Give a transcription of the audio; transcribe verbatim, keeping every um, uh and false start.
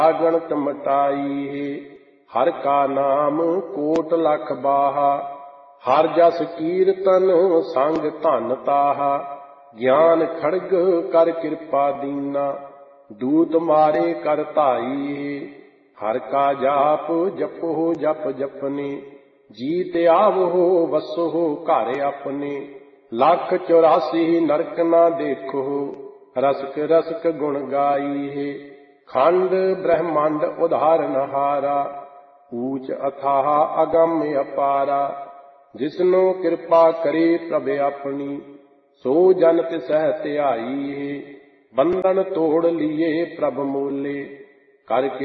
गणत मटाई है। हर का नाम कोट लख बाहा, हर जस कीर्तन संग धन ताहा। ज्ञान खड़ग कर कृपा दीना, दूत मारे कर धाई है। हर का जाप जपो जप जपने, जीत आवो वसो घर अपने। लाख चौरासी नरक ना देखो, रसक रसक गुण गाई है। खंड ब्रह्मांड उदाहरण हारा, ऊंच अथाह अगम अपारा। जिसनो कृपा करे प्रभ अपनी, सो जन तिसह ध्याई है। बंधन तोड़ लिए प्रभ मोले, कर